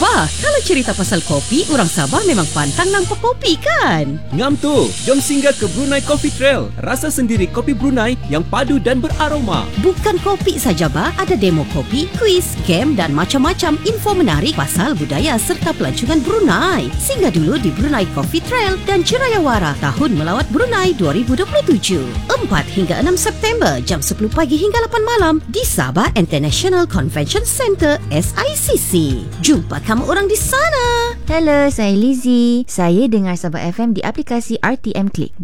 Bah, kalau cerita pasal kopi, orang Sabah memang pantang nampak kopi kan? Ngam tu, jom singgah ke Brunei Coffee Trail. Rasa sendiri kopi Brunei yang padu dan beraroma. Bukan kopi saja bah, ada demo kopi, kuis, game dan macam-macam info menarik pasal budaya serta pelancongan Brunei. Singgah dulu di Brunei Coffee Trail dan Cerayawara Tahun Melawat Brunei 2027. 4 hingga 6 September jam 10 pagi hingga 8 malam di Sabah International Convention Centre SICC. Jumpa kamu orang di sana. Hello, saya Lizzie. Saya dengar Sabah FM di aplikasi RTM Click.